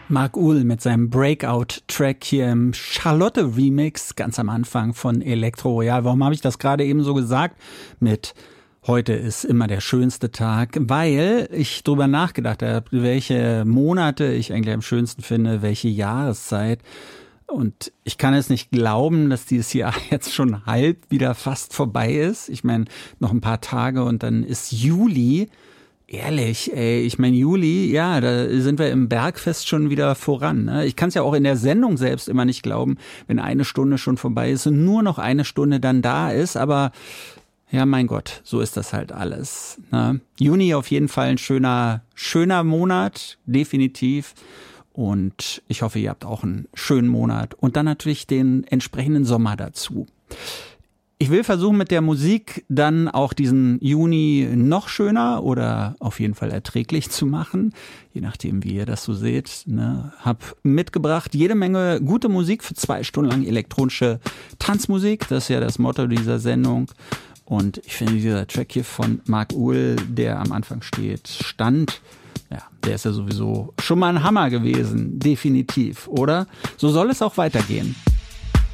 Marc Uhl mit seinem Breakout-Track hier im Charlotte-Remix, ganz am Anfang von Elektro Royal. Warum habe ich das gerade eben so gesagt? Mit heute ist immer der schönste Tag, weil ich drüber nachgedacht habe, welche Monate ich eigentlich am schönsten finde, welche Jahreszeit. Und ich kann es nicht glauben, dass dieses Jahr jetzt schon halb wieder fast vorbei ist. Ich meine, noch ein paar Tage und dann ist Juli. Ehrlich, ey, ich meine Juli, ja, da sind wir im Bergfest schon wieder voran. Ne? Ich kann es ja auch in der Sendung selbst immer nicht glauben, wenn eine Stunde schon vorbei ist und nur noch eine Stunde dann da ist. Aber ja, mein Gott, so ist das halt alles. Ne? Juni auf jeden Fall ein schöner Monat, definitiv. Und ich hoffe, ihr habt auch einen schönen Monat. Und dann natürlich den entsprechenden Sommer dazu. Ich will versuchen, mit der Musik dann auch diesen Juni noch schöner oder auf jeden Fall erträglich zu machen. Je nachdem, wie ihr das so seht. Ne? Hab mitgebracht jede Menge gute Musik für 2 Stunden lang elektronische Tanzmusik. Das ist ja das Motto dieser Sendung. Und ich finde, dieser Track hier von Marc Uhl, der am Anfang stand, ja, der ist ja sowieso schon mal ein Hammer gewesen. Definitiv, oder? So soll es auch weitergehen.